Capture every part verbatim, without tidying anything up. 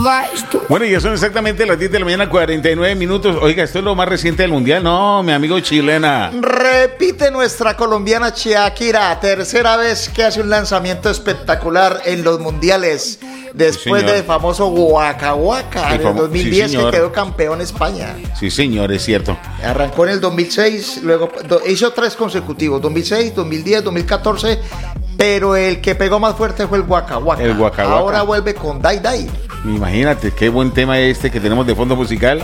Bueno, ya son exactamente las diez de la mañana, cuarenta y nueve minutos. Oiga, esto es lo más reciente del mundial, ¿no? Mi amigo chilena. Repite nuestra colombiana Shakira, tercera vez que hace un lanzamiento espectacular en los mundiales. Después Sí, del famoso Waka Waka El en el famo- dos mil diez, sí, que señor. quedó campeón España. Sí, señor, es cierto. Arrancó en el dos mil seis, luego do- hizo tres consecutivos, dos mil seis, dos mil diez, dos mil catorce, pero el que pegó más fuerte fue el Waka Waka. El Waka Waka. Ahora vuelve con Dai Dai. Imagínate, qué buen tema este que tenemos de fondo musical.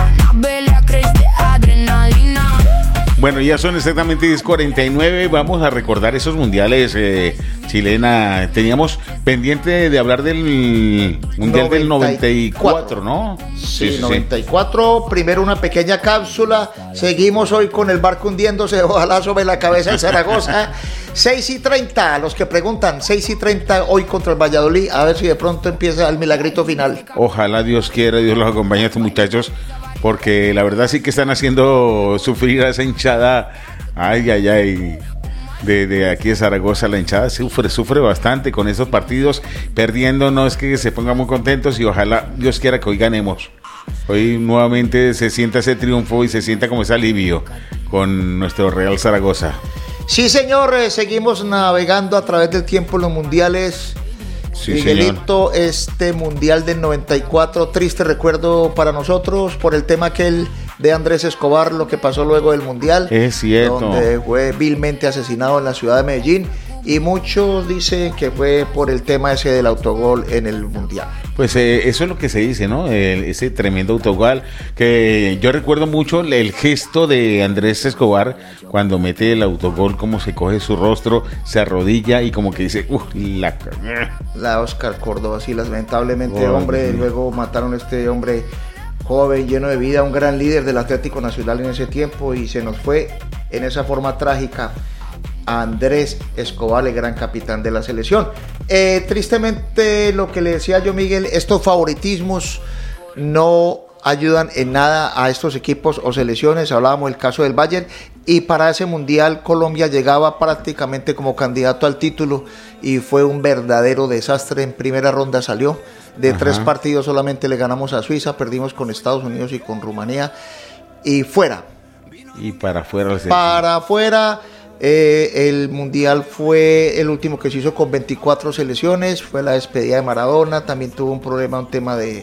Bueno, ya son exactamente diez cuarenta y nueve. Vamos a recordar esos mundiales, eh, chilena. Teníamos pendiente de hablar del mundial del noventa y cuatro, ¿no? Sí, noventa y cuatro. Primero una pequeña cápsula. Seguimos hoy con el barco hundiéndose, ojalá sobre la cabeza de Zaragoza. seis y treinta, los que preguntan, seis y treinta hoy contra el Valladolid. A ver si de pronto empieza el milagrito final. Ojalá Dios quiera, Dios los acompañe a estos muchachos, porque la verdad sí que están haciendo sufrir a esa hinchada. Ay, ay, ay. De, de aquí de Zaragoza, la hinchada sufre, sufre bastante con esos partidos. Perdiendo no es que se pongan muy contentos, y ojalá Dios quiera que hoy ganemos. Hoy nuevamente se sienta ese triunfo y se sienta como ese alivio con nuestro Real Zaragoza. Sí, señor, eh, seguimos navegando a través del tiempo en los mundiales. Sí, Miguelito, este mundial del noventa y cuatro, triste recuerdo para nosotros por el tema aquel de Andrés Escobar, lo que pasó luego del mundial. Es cierto. Donde fue vilmente asesinado en la ciudad de Medellín, y muchos dicen que fue por el tema ese del autogol en el mundial. Pues eh, eso es lo que se dice, ¿no? El- ese tremendo autogol, que yo recuerdo mucho el gesto de Andrés Escobar cuando mete el autogol, como se coge su rostro, se arrodilla y como que dice, uff, la cagué". La Oscar Córdoba, sí, lamentablemente, Oh, hombre, sí. luego mataron a este hombre joven, lleno de vida, un gran líder del Atlético Nacional en ese tiempo, y se nos fue en esa forma trágica a Andrés Escobar, el gran capitán de la selección. Eh, tristemente, lo que le decía yo, Miguel, estos favoritismos no ayudan en nada a estos equipos o selecciones. Hablábamos del caso del Bayern, y para ese mundial Colombia llegaba prácticamente como candidato al título, y fue un verdadero desastre. En primera ronda salió de Ajá. tres partidos, solamente le ganamos a Suiza, perdimos con Estados Unidos y con Rumanía, y fuera Y para afuera. la selección. para afuera. Eh, el mundial fue el último que se hizo con veinticuatro selecciones, fue la despedida de Maradona, también tuvo un problema, un tema de,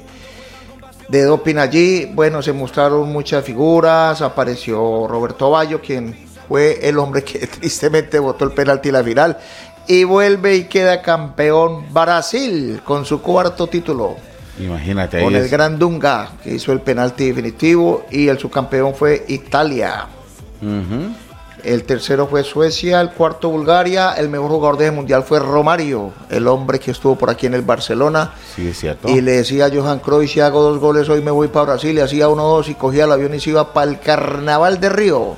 de doping allí. Bueno, se mostraron muchas figuras, apareció Roberto Baggio, quien fue el hombre que tristemente botó el penalti en la final, y vuelve y queda campeón Brasil con su cuarto título. Imagínate, ahí Con el es- gran Dunga, que hizo el penalti definitivo, y el subcampeón fue Italia. Ujú. El tercero fue Suecia, el cuarto Bulgaria, el mejor jugador de ese mundial fue Romario, el hombre que estuvo por aquí en el Barcelona. Sí, es cierto. Y le decía a Johan Cruyff, si hago dos goles hoy me voy para Brasil, y hacía uno dos y cogía el avión y se iba para el Carnaval de Río.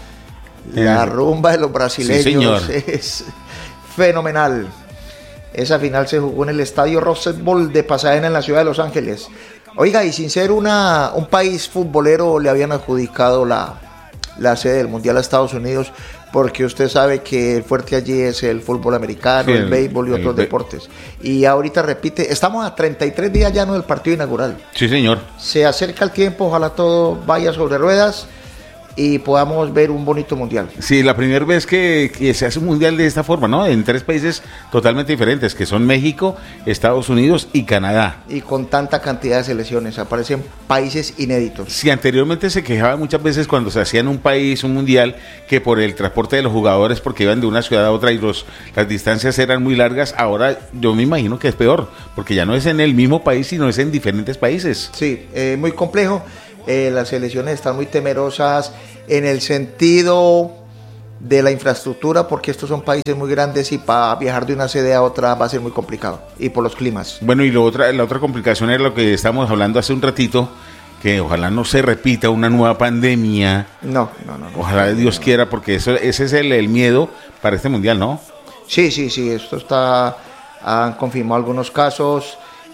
La Eh, rumba de los brasileños, sí, señor. es fenomenal. Esa final se jugó en el estadio Rose Bowl de Pasadena, en la ciudad de Los Ángeles. Oiga, y sin ser una, un país futbolero, le habían adjudicado la, la sede del mundial a Estados Unidos, porque usted sabe que el fuerte allí es el fútbol americano, Sí, el, el- béisbol y el otros be- deportes. Y ahorita repite, estamos a treinta y tres días ya, ¿no?, del partido inaugural. Sí, señor. Se acerca el tiempo, ojalá todo vaya sobre ruedas y podamos ver un bonito mundial. Sí, la primera vez que, que se hace un mundial de esta forma, ¿no? En tres países totalmente diferentes, que son México, Estados Unidos y Canadá. Y con tanta cantidad de selecciones, aparecen países inéditos. Si anteriormente se quejaba muchas veces cuando se hacía en un país un mundial que por el transporte de los jugadores, porque iban de una ciudad a otra y los, las distancias eran muy largas, ahora yo me imagino que es peor, porque ya no es en el mismo país, sino es en diferentes países. Sí, eh, muy complejo. Eh, las selecciones están muy temerosas en el sentido de la infraestructura, porque estos son países muy grandes y para viajar de una sede a otra va a ser muy complicado, y por los climas. Bueno, y lo otra, la otra complicación era lo que estábamos hablando hace un ratito, que ojalá no se repita una nueva pandemia. No, no, no. no. Ojalá Dios quiera, porque eso, ese es el, el miedo para este mundial, ¿no? Sí, sí, sí, esto está, han confirmado algunos casos.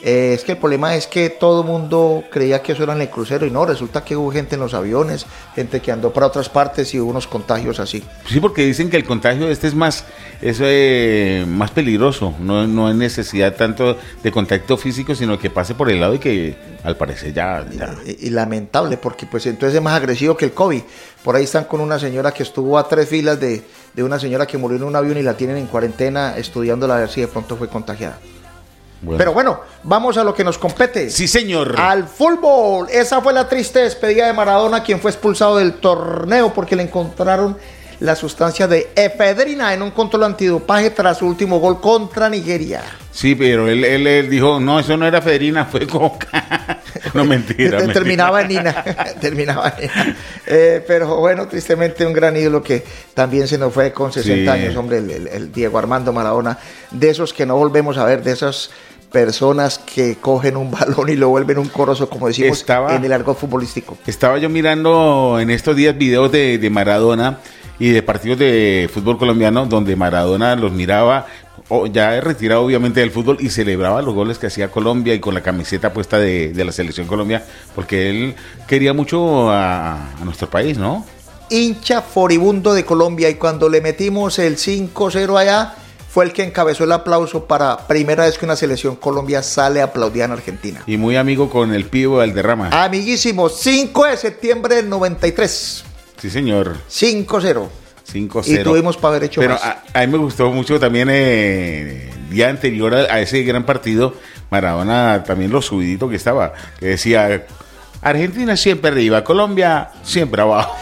Eh, es que el problema es que todo el mundo creía que eso era en el crucero y no, resulta que hubo gente en los aviones, gente que andó para otras partes y hubo unos contagios así. Sí, porque dicen que el contagio este es más, es, eh, más peligroso, no, no hay necesidad tanto de contacto físico, sino que pase por el lado y que al parecer ya... ya. Y, y lamentable, porque pues entonces es más agresivo que el COVID. Por ahí están con una señora que estuvo a tres filas de, de una señora que murió en un avión y la tienen en cuarentena estudiándola a ver si de pronto fue contagiada. Bueno. Pero bueno, vamos a lo que nos compete. Sí, señor. Al fútbol. Esa fue la triste despedida de Maradona, quien fue expulsado del torneo porque le encontraron la sustancia de efedrina en un control antidopaje tras su último gol contra Nigeria. Sí, pero él, él, él dijo, no, eso no era efedrina, fue coca. No, mentira. mentira. Terminaba en Nina. Terminaba en Nina. Eh, pero bueno, tristemente un gran ídolo que también se nos fue con sesenta sí. años, hombre, el, el, el Diego Armando Maradona, de esos que no volvemos a ver, de esas personas que cogen un balón y lo vuelven un corozo, como decimos estaba, en el argot futbolístico. Estaba yo mirando en estos días videos de, de Maradona y de partidos de fútbol colombiano donde Maradona los miraba, ya retirado obviamente del fútbol, y celebraba los goles que hacía Colombia y con la camiseta puesta de, de la selección Colombia, porque él quería mucho a, a nuestro país, ¿no? Hincha furibundo de Colombia, y cuando le metimos el cinco cero allá, fue el que encabezó el aplauso para primera vez que una selección Colombia sale a aplaudir en Argentina. Y muy amigo con el Pío Valderrama. Amiguísimo, cinco de septiembre del noventa y tres. Sí, señor. cinco cero. cinco cero. Y tuvimos para haber hecho Pero más. A, a mí me gustó mucho también eh, el día anterior a, a ese gran partido, Maradona también lo subidito que estaba, que decía, Argentina siempre arriba, Colombia siempre abajo.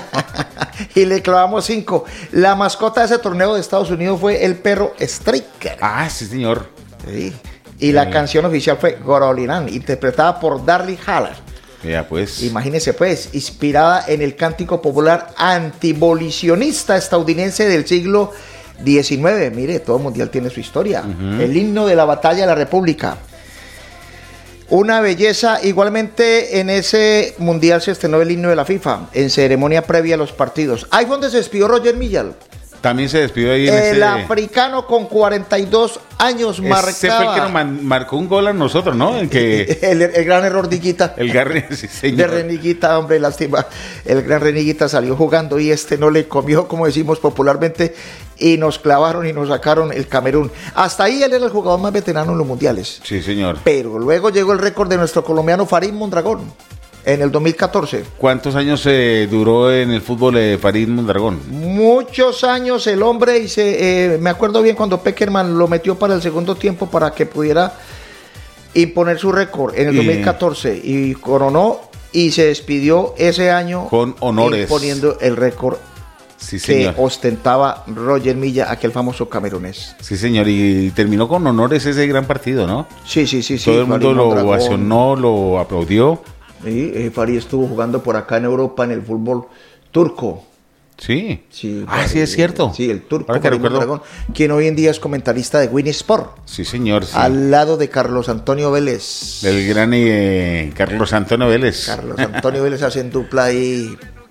Y le clavamos cinco. La mascota de ese torneo de Estados Unidos fue el perro Striker. Ah, sí, señor. Sí. Y la eh. canción oficial fue Gorolinan, interpretada por Darlie Haller. Ya, pues. Imagínense, pues, inspirada en el cántico popular antibolicionista estadounidense del siglo diecinueve. Mire, todo mundial tiene su historia. Uh-huh. El himno de la batalla de la República. Una belleza. Igualmente en ese mundial se estrenó el himno de la FIFA en ceremonia previa a los partidos. Ahí fue donde se despidió Roger Millal. También se despidió ahí en el ese... africano con cuarenta y dos años marcaba. Ese fue el que nos man- marcó un gol a nosotros, ¿no? En que... el, el gran error de Higuita. El gran, sí, señor. De Reniguita, hombre, lástima. El gran Reniguita salió jugando y este no le comió, como decimos popularmente, y nos clavaron y nos sacaron el Camerún. Hasta ahí él era el jugador más veterano en los mundiales. Sí, señor. Pero luego llegó el récord de nuestro colombiano Farid Mondragón. En el dos mil catorce. ¿Cuántos años eh, duró en el fútbol eh, Farid Mondragón? Muchos años el hombre, y se, eh, me acuerdo bien cuando Peckerman lo metió para el segundo tiempo para que pudiera imponer su récord en el y... dos mil catorce, y coronó y se despidió ese año con honores, imponiendo el récord sí, que ostentaba Roger Milla, aquel famoso camerunés. Sí, señor, y terminó con honores ese gran partido, ¿no? Sí, sí, sí. Todo sí, el mundo lo ovacionó, lo aplaudió. Sí, eh, Farid estuvo jugando por acá en Europa en el fútbol turco. Sí. sí ah, Farid, sí, es cierto. Sí, el turco. Ahora que recuerdo. Dragón, quien hoy en día es comentarista de Win Sport. Sí, señor. Sí. Al lado de Carlos Antonio Vélez. Del gran eh, Carlos Antonio Vélez. Carlos Antonio Vélez hacen dupla ahí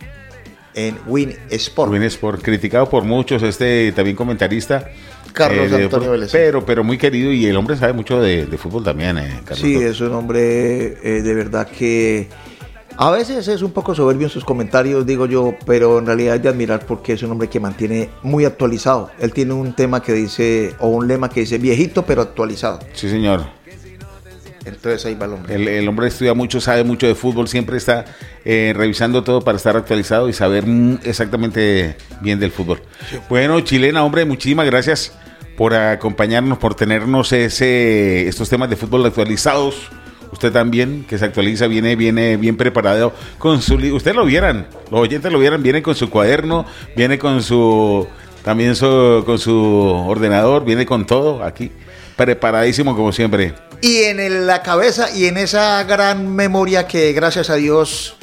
en Win Sport. Win Sport, criticado por muchos, este también comentarista. Carlos eh, de, Antonio Vélez. Pero, pero muy querido, y el hombre sabe mucho de, de fútbol también. Eh, Carlos. Sí, es un hombre eh, de verdad que a veces es un poco soberbio en sus comentarios, digo yo, pero en realidad es de admirar porque es un hombre que mantiene muy actualizado. Él tiene un tema que dice, o un lema que dice, viejito pero actualizado. Sí, señor. Entonces ahí va el hombre. El, el hombre estudia mucho, sabe mucho de fútbol, siempre está eh, revisando todo para estar actualizado y saber exactamente bien del fútbol. Sí. Bueno, Chilena, hombre, muchísimas gracias por acompañarnos, por tenernos ese estos temas de fútbol actualizados. Usted también, que se actualiza, viene viene bien preparado con su... Ustedes lo vieran, los oyentes lo vieran, viene con su cuaderno, viene con su... También su, con su ordenador, viene con todo aquí, preparadísimo como siempre. Y en el, la cabeza y en esa gran memoria que gracias a Dios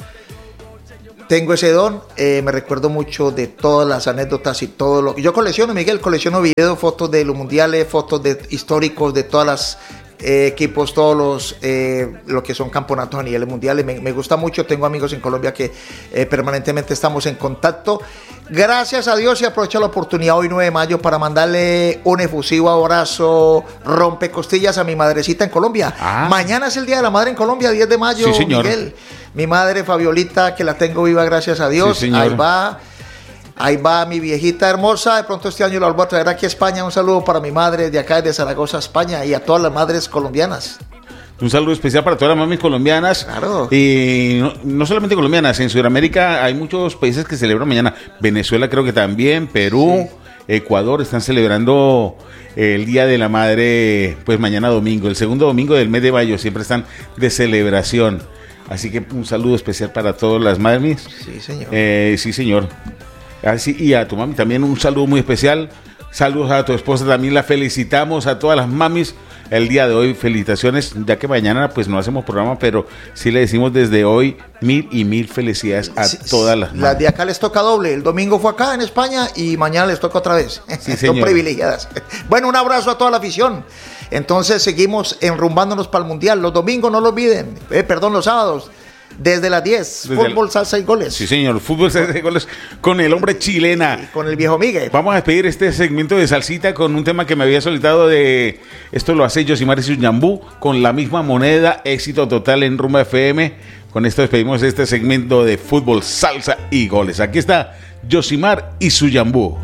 tengo ese don, eh, me recuerdo mucho de todas las anécdotas y todo lo que yo colecciono, Miguel, colecciono videos, fotos de los mundiales, fotos de históricos de todas las eh, equipos, todos los eh, lo que son campeonatos a nivel mundial. Me, me gusta mucho, tengo amigos en Colombia que eh, permanentemente estamos en contacto. Gracias a Dios, y aprovecho la oportunidad hoy nueve de mayo para mandarle un efusivo abrazo, rompecostillas a mi madrecita en Colombia. Ah. Mañana es el Día de la Madre en Colombia, diez de mayo, sí, señor. Miguel. Mi madre Fabiolita, que la tengo viva, gracias a Dios. Sí, ahí va. Ahí va mi viejita hermosa. De pronto este año la vuelvo a traer aquí a España. Un saludo para mi madre de acá, de Zaragoza, España, y a todas las madres colombianas. Un saludo especial para todas las mamis colombianas. Claro. Y no, no solamente colombianas, en Sudamérica hay muchos países que celebran mañana. Venezuela creo que también, Perú, sí. Ecuador están celebrando el Día de la Madre, pues mañana domingo, el segundo domingo del mes de mayo, siempre están de celebración. Así que un saludo especial para todas las mamis. Sí, señor. Eh, sí, señor. Así, y a tu mami también un saludo muy especial. Saludos a tu esposa, también la felicitamos a todas las mamis el día de hoy. Felicitaciones, ya que mañana pues no hacemos programa, pero sí le decimos desde hoy mil y mil felicidades a sí, todas las mamis. Las de acá les toca doble. El domingo fue acá en España y mañana les toca otra vez. Sí, son privilegiadas. Bueno, un abrazo a toda la afición. Entonces seguimos enrumbándonos para el Mundial. Los domingos no lo olviden, eh, perdón, los sábados. Desde las diez, Desde fútbol, el... salsa y goles. Sí, señor, fútbol, salsa y goles con el hombre chilena. Sí, con el viejo Miguel. Vamos a despedir este segmento de salsita con un tema que me había solicitado de... Esto lo hace Yosimar y su Yambú, con la misma moneda, éxito total en Rumba F M. Con esto despedimos este segmento de fútbol, salsa y goles. Aquí está Yosimar y su Yambú.